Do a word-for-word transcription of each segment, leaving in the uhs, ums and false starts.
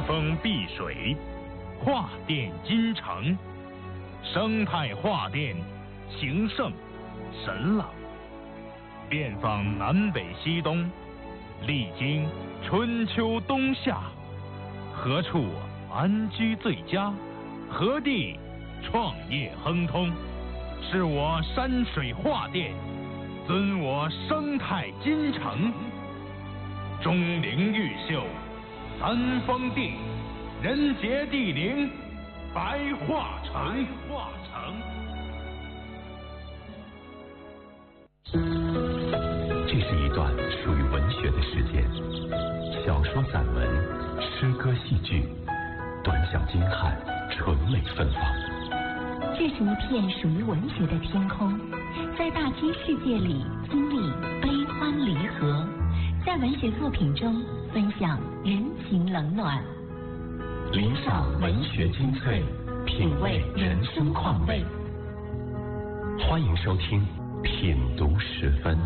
峰碧水，画殿金城，生态画殿，情圣神朗，遍访南北西东，历经春秋冬夏，何处安居最佳？何地创业亨通？是我山水画殿，尊我生态金城。钟灵毓秀，三峰地，人杰地灵，白化城。化城。 这是一段属于文学的时间，小说、散文、诗歌、戏剧，短小精悍，纯美芬芳。 这是一片属于文学的天空，在大千世界里经历悲欢离合，在文学作品中分享人情冷暖， 欣赏文学精粹，品味人生况味。欢迎收听品读十分。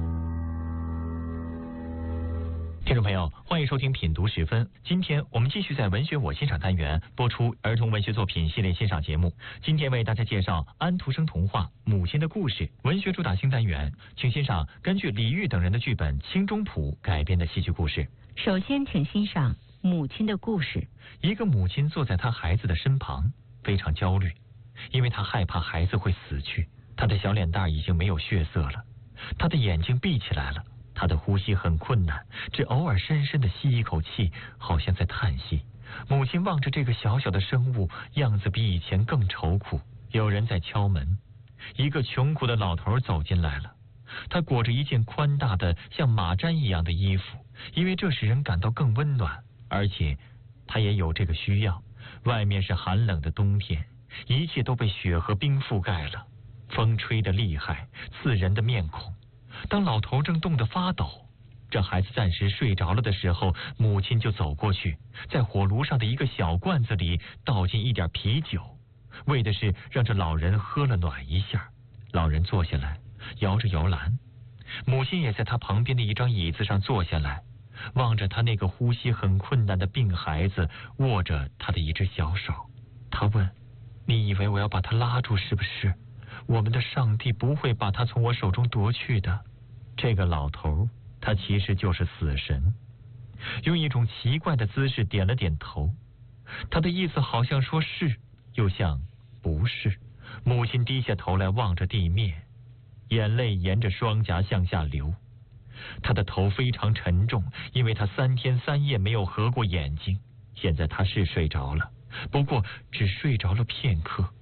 听众朋友，欢迎收听品读十分。今天我们继续在文学我欣赏单元播出儿童文学作品系列欣赏节目。今天为大家介绍安徒生童话《母亲的故事》文学主打新单元，请欣赏根据李煜等人的剧本《清中谱》改编的戏剧故事。 首先请欣赏母亲的故事。 一个母亲坐在她孩子的身旁，非常焦虑，因为她害怕孩子会死去。她的小脸蛋已经没有血色了，她的眼睛闭起来了，他的呼吸很困难，只偶尔深深地吸一口气，好像在叹息。母亲望着这个小小的生物，样子比以前更愁苦。有人在敲门，一个穷苦的老头走进来了。他裹着一件宽大的像马毡一样的衣服，因为这使人感到更温暖，而且他也有这个需要。外面是寒冷的冬天，一切都被雪和冰覆盖了，风吹得厉害，刺人的面孔。当老头正冻得发抖，这孩子暂时睡着了的时候，母亲就走过去，在火炉上的一个小罐子里倒进一点啤酒，为的是让这老人喝了暖一下。老人坐下来，摇着摇篮，母亲也在他旁边的一张椅子上坐下来，望着他那个呼吸很困难的病孩子，握着他的一只小手。他问：你以为我要把他拉住是不是？我们的上帝不会把他从我手中夺去的。这个老头，他其实就是死神，用一种奇怪的姿势点了点头，他的意思好像说是，又像不是。母亲低下头来望着地面，眼泪沿着双颊向下流。他的头非常沉重，因为他三天三夜没有合过眼睛。现在他是睡着了，不过只睡着了片刻。